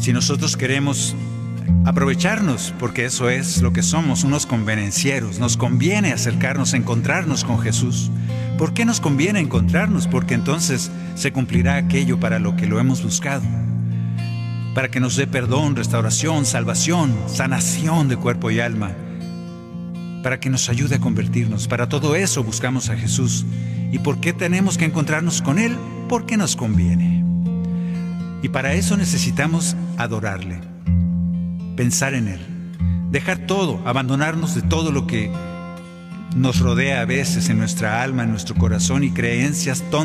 Si nosotros queremos aprovecharnos, porque eso es lo que somos, unos convenencieros, nos conviene acercarnos, encontrarnos con Jesús. ¿Por qué nos conviene encontrarnos? Porque entonces se cumplirá aquello para lo que lo hemos buscado, para que nos dé perdón, restauración, salvación, sanación de cuerpo y alma, para que nos ayude a convertirnos. Para todo eso buscamos a Jesús. ¿Y por qué tenemos que encontrarnos con Él? Porque nos conviene. Y para eso necesitamos adorarle, pensar en Él, dejar todo, abandonarnos de todo lo que nos rodea a veces en nuestra alma, en nuestro corazón, y creencias tontas